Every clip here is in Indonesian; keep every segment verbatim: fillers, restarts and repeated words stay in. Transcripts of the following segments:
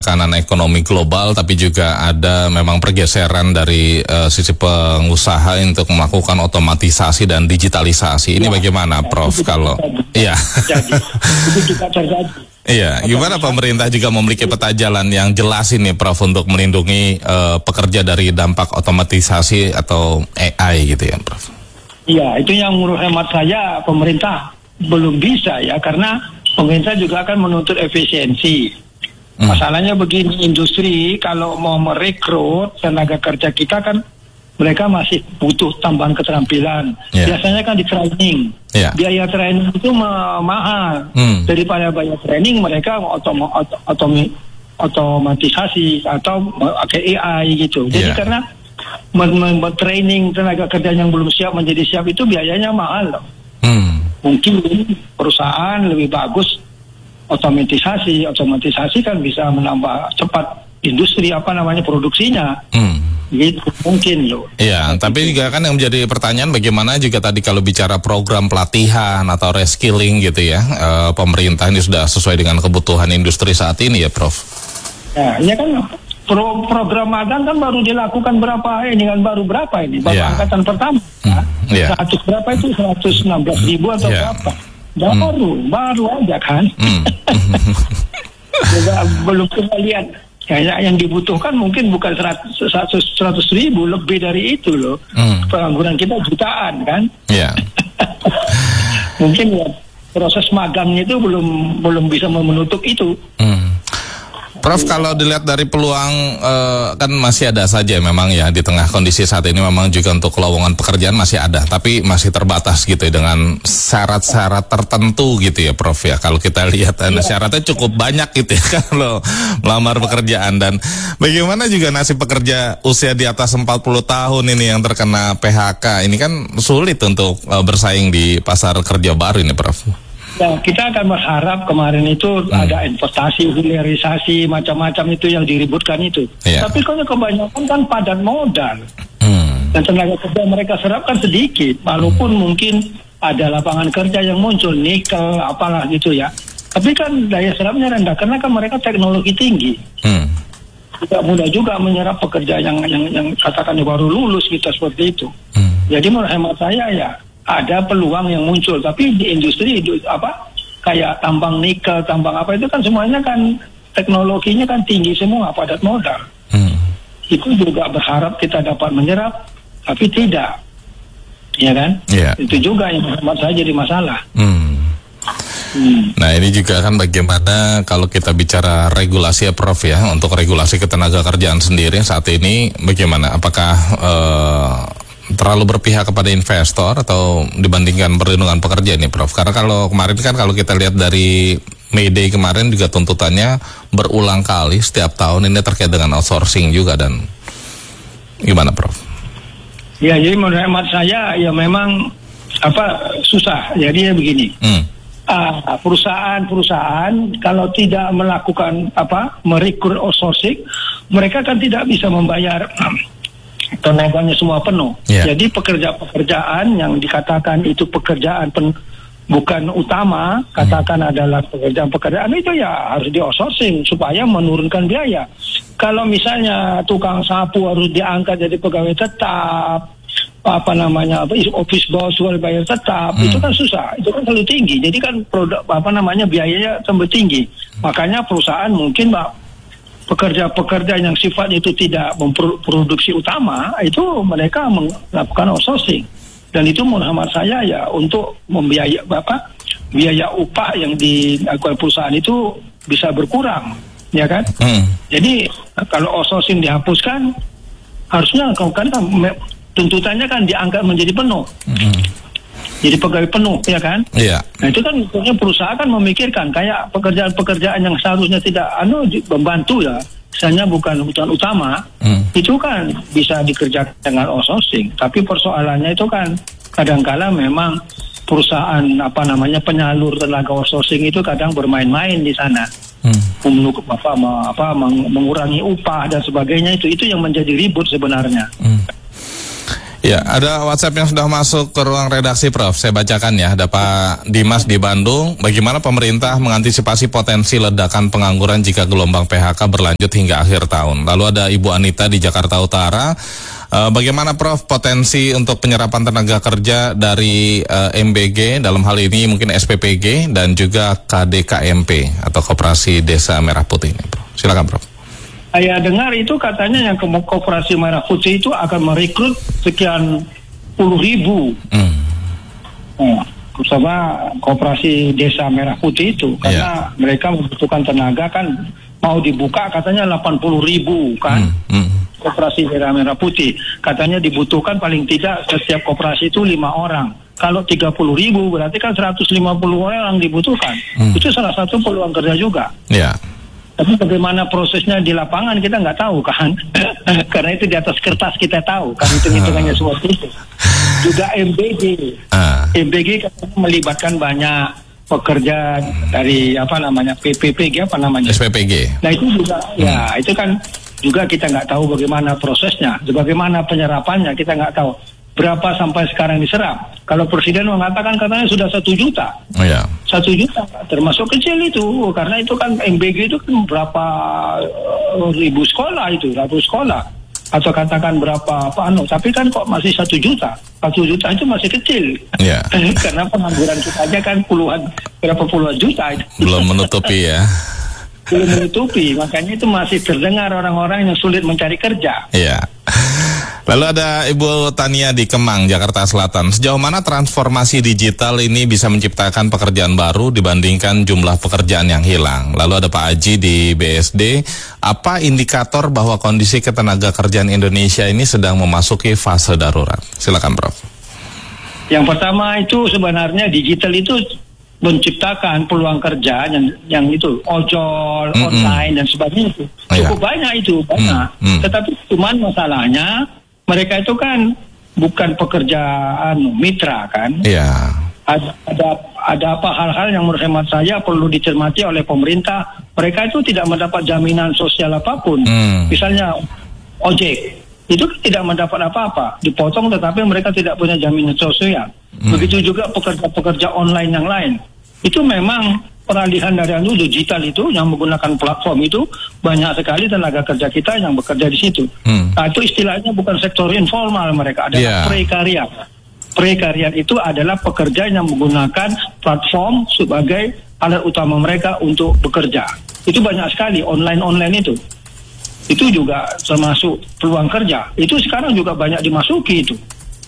tekanan ekonomi global, tapi juga ada memang pergeseran dari uh, sisi pengusaha untuk melakukan otomatisasi dan digitalisasi. Ini ya, bagaimana, Prof? Kalau iya, itu juga terjadi. Iya, gimana pemerintah juga memiliki peta jalan yang jelas ini, Prof, untuk melindungi uh, pekerja dari dampak otomatisasi atau A I gitu ya, Prof? Iya, itu yang menurut hemat saya pemerintah belum bisa ya, karena pemerintah juga akan menuntut efisiensi. Hmm. Masalahnya begini, industri kalau mau merekrut tenaga kerja kita kan mereka masih butuh tambahan keterampilan. Yeah. Biasanya kan di training. Yeah. Biaya training itu ma- mahal. Hmm. Daripada bayar training mereka otom- otom- otom- otomatisasi atau pakai A I gitu. Jadi yeah. karena men-training tenaga kerja yang belum siap menjadi siap itu biayanya mahal loh. Hmm. Mungkin perusahaan lebih bagus otomatisasi, otomatisasi kan bisa menambah cepat industri apa namanya produksinya. Hmm. Gitu mungkin loh. Iya, tapi juga kan yang menjadi pertanyaan bagaimana juga tadi kalau bicara program pelatihan atau reskilling gitu ya, e, pemerintah ini sudah sesuai dengan kebutuhan industri saat ini ya, Prof. Ya, ya kan pro, program magang kan baru dilakukan berapa ini kan baru berapa ini baru yeah. angkatan pertama. Hmm. Yeah. seratus berapa itu seratus enam belas ribu atau yeah. berapa? Baru, hmm. baru aja kan. Hmm. Juga belum kita lihat. Kayak yang dibutuhkan mungkin bukan seratus ribu, lebih dari itu loh. Hmm. Pengangguran kita jutaan kan. Yeah. Mungkin ya proses magangnya itu belum belum bisa menutup itu. Hmm. Prof, kalau dilihat dari peluang uh, kan masih ada saja memang ya di tengah kondisi saat ini memang juga untuk lowongan pekerjaan masih ada, tapi masih terbatas gitu ya dengan syarat-syarat tertentu gitu ya, Prof ya. Kalau kita lihat ya. syaratnya cukup banyak gitu ya kalau melamar pekerjaan. Dan bagaimana juga nasib pekerja usia di atas empat puluh tahun ini yang terkena P H K ini kan sulit untuk uh, bersaing di pasar kerja baru ini, Prof. Ya, kita akan berharap kemarin itu hmm. ada investasi, hilirisasi, macam-macam itu yang diributkan itu. Yeah. Tapi kalau kebanyakan kan padat modal. Hmm. Dan tenaga kerja mereka serap kan sedikit. Walaupun hmm. mungkin ada lapangan kerja yang muncul, nikel, apalah gitu ya. Tapi kan daya serapnya rendah, karena kan mereka teknologi tinggi. Hmm. Tidak mudah juga menyerap pekerja yang, yang, yang katakan baru lulus kita seperti itu. Hmm. Jadi menurut hemat saya ya, ada peluang yang muncul, tapi di industri apa kayak tambang nikel, tambang apa itu kan semuanya kan teknologinya kan tinggi semua, padat modal. Hmm. Itu juga berharap kita dapat menyerap, tapi tidak, ya kan? Yeah. Itu juga yang menurut saya jadi masalah. Hmm. Hmm. Nah ini juga kan bagaimana kalau kita bicara regulasi ya, Prof ya, untuk regulasi ketenaga kerjaan sendiri saat ini bagaimana? Apakah uh, terlalu berpihak kepada investor atau dibandingkan perlindungan pekerja ini, Prof? Karena kalau kemarin kan kalau kita lihat dari May Day kemarin juga tuntutannya berulang kali setiap tahun ini terkait dengan outsourcing juga, dan gimana, Prof? Ya, jadi menurut hemat saya ya memang apa susah. Jadi ya begini, hmm. uh, perusahaan-perusahaan kalau tidak melakukan apa merekrut outsourcing, mereka kan tidak bisa membayar tenaganya semua penuh. Yeah. Jadi pekerja-pekerjaan yang dikatakan itu pekerjaan pen, bukan utama, katakan hmm. adalah pekerjaan-pekerjaan itu ya harus di outsourcing supaya menurunkan biaya. Kalau misalnya tukang sapu harus diangkat jadi pegawai tetap, apa namanya, office boss harus bayar tetap, hmm. itu kan susah, itu kan terlalu tinggi. Jadi kan produk apa namanya biayanya tambah tinggi. Makanya perusahaan mungkin Mbak, pekerja-pekerja yang sifatnya itu tidak memproduksi utama, itu mereka melakukan outsourcing. Dan itu menurut saya ya untuk membiaya apa biaya upah yang dilakukan perusahaan itu bisa berkurang, ya kan? Hmm. Jadi kalau outsourcing dihapuskan, harusnya kan tuntutannya kan diangkat menjadi penuh. Hmm. Jadi pegawai penuh, ya kan? Iya. Nah itu kan perusahaan kan memikirkan kayak pekerjaan-pekerjaan yang seharusnya tidak anu membantu ya, misalnya bukan kebutuhan utama, hmm. itu kan bisa dikerjakan dengan outsourcing. Tapi persoalannya itu kan kadang-kala memang perusahaan apa namanya penyalur tenaga outsourcing itu kadang bermain-main di sana, hmm. apa, apa mengurangi upah dan sebagainya, itu itu yang menjadi ribut sebenarnya. Hmm. Ya, ada WhatsApp yang sudah masuk ke ruang redaksi, Prof. Saya bacakan ya. Ada Pak Dimas di Bandung. Bagaimana pemerintah mengantisipasi potensi ledakan pengangguran jika gelombang P H K berlanjut hingga akhir tahun? Lalu ada Ibu Anita di Jakarta Utara. Uh, bagaimana, Prof, potensi untuk penyerapan tenaga kerja dari uh, M B G, dalam hal ini mungkin S P P G dan juga K D K M P atau Koperasi Desa Merah Putih ini, Prof? Silakan, Prof. Saya dengar itu katanya yang Koperasi Merah Putih itu akan merekrut sekian puluh ribu. Hmm. Nah, bersama Koperasi Desa Merah Putih itu, karena yeah. mereka membutuhkan tenaga kan, mau dibuka katanya delapan puluh ribu kan. Hmm. Hmm. Koperasi Desa Merah Putih katanya dibutuhkan paling tidak setiap koperasi itu lima orang. Kalau tiga puluh ribu berarti kan seratus lima puluh orang dibutuhkan. Hmm. Itu salah satu peluang kerja juga. Ya. Tapi bagaimana prosesnya di lapangan kita nggak tahu kan. Karena itu di atas kertas kita tahu kan, hitung-hitungannya seperti itu. Juga M B G. Uh. M B G katanya melibatkan banyak pekerja dari apa namanya P P P G apa namanya? S P P G. Nah itu juga hmm. ya itu kan juga kita nggak tahu bagaimana prosesnya, bagaimana penyerapannya kita nggak tahu. Berapa sampai sekarang diserap? Kalau Presiden mengatakan katanya sudah satu juta. Oh, ya. Satu juta, termasuk kecil itu, karena itu kan M B G itu kan berapa uh, ribu sekolah itu, ratus sekolah, atau katakan berapa apa anu, tapi kan kok masih satu juta? Satu juta itu masih kecil. Ya. Karena pengangguran kita aja kan puluhan, berapa puluhan juta itu. Belum menutupi ya. Belum menutupi, makanya itu masih terdengar orang-orang yang sulit mencari kerja. Iya. Lalu ada Ibu Tania di Kemang, Jakarta Selatan. Sejauh mana transformasi digital ini bisa menciptakan pekerjaan baru dibandingkan jumlah pekerjaan yang hilang? Lalu ada Pak Aji di B S D. Apa indikator bahwa kondisi ketenaga kerjaan Indonesia ini sedang memasuki fase darurat? Silakan, Prof. Yang pertama itu sebenarnya digital itu menciptakan peluang kerja yang yang itu ojol, mm-hmm. online dan sebagainya itu cukup yeah. banyak itu banyak. Mm-hmm. Tetapi cuman masalahnya mereka itu kan bukan pekerjaan mitra kan. Yeah. Ada ada ada apa hal-hal yang menurut hemat saya perlu dicermati oleh pemerintah. Mereka itu tidak mendapat jaminan sosial apapun. Mm. Misalnya ojek itu tidak mendapat apa-apa, dipotong tetapi mereka tidak punya jaminan sosial. Hmm. Begitu juga pekerja-pekerja online yang lain. Itu memang peralihan dari anu digital itu yang menggunakan platform itu banyak sekali tenaga kerja kita yang bekerja di situ. Hmm. Nah, itu istilahnya bukan sektor informal, mereka adalah yeah. prekariat. Prekariat itu adalah pekerja yang menggunakan platform sebagai alat utama mereka untuk bekerja. Itu banyak sekali online-online itu. Itu juga termasuk peluang kerja. Itu sekarang juga banyak dimasuki itu.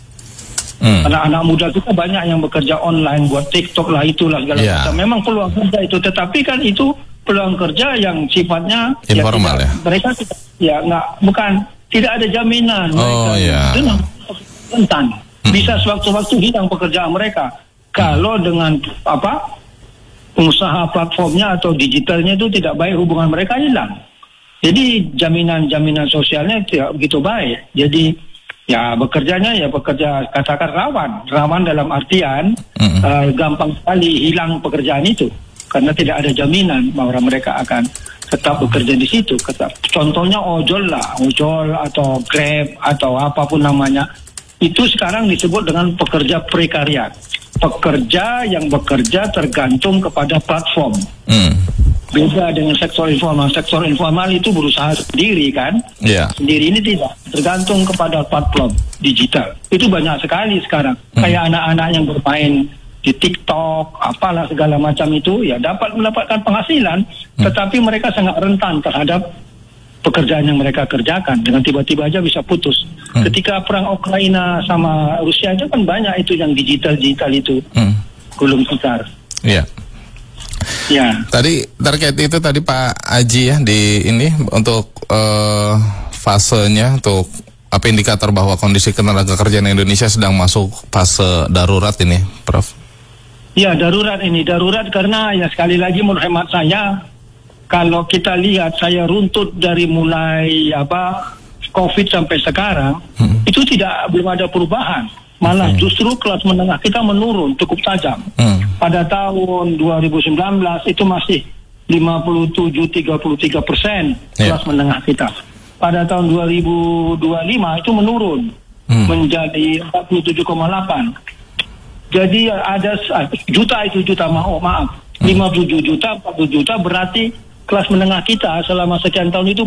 Hmm. Anak-anak muda kita banyak yang bekerja online buat TikTok lah itulah segala yeah. macam. Memang peluang kerja itu, tetapi kan itu peluang kerja yang sifatnya informal ya. Tidak, ya? Mereka tidak, ya nggak bukan tidak ada jaminan. Oh mereka yeah. itu rentan. Hmm. Bisa sewaktu-waktu hilang pekerjaan mereka. Kalau hmm. dengan apa usaha platformnya atau digitalnya itu tidak baik, hubungan mereka hilang. Jadi jaminan-jaminan sosialnya tidak begitu baik. Jadi ya bekerjanya ya bekerja katakan rawan. Rawan dalam artian mm-hmm. uh, gampang sekali hilang pekerjaan itu. Karena tidak ada jaminan bahwa mereka akan tetap bekerja di situ. Contohnya ojol lah, ojol atau Grab atau apapun namanya. Itu sekarang disebut dengan pekerja prekariat. Pekerja yang bekerja tergantung kepada platform. Mm. Beda dengan sektor informal. Sektor informal itu berusaha sendiri kan. Yeah. Sendiri ini tidak. Tergantung kepada platform digital. Itu banyak sekali sekarang. Hmm. Kayak anak-anak yang bermain di TikTok, apalah segala macam itu, ya dapat mendapatkan penghasilan. Hmm. Tetapi mereka sangat rentan terhadap pekerjaan yang mereka kerjakan. Dengan tiba-tiba aja bisa putus. Hmm. Ketika perang Ukraina sama Rusia itu kan banyak itu yang digital-digital itu. Hmm. Gulung tikar. Iya. Yeah. Ya. Tadi terkait itu tadi Pak Aji ya di ini untuk uh, fasenya untuk apa indikator bahwa kondisi ketenaga kerjaan Indonesia sedang masuk fase darurat ini, Prof? Ya darurat ini darurat karena ya sekali lagi menurut hemat saya kalau kita lihat saya runtut dari mulai apa COVID sampai sekarang hmm. itu tidak belum ada perubahan. Malah okay. justru kelas menengah kita menurun cukup tajam. Hmm. Pada tahun dua ribu sembilan belas itu masih lima puluh tujuh sampai tiga puluh tiga persen kelas yeah. menengah kita. Pada tahun dua ribu dua puluh lima itu menurun hmm. menjadi empat puluh tujuh koma delapan. Jadi ada juta itu juta maaf, maaf. lima puluh tujuh juta, empat puluh juta berarti kelas menengah kita selama sekian tahun itu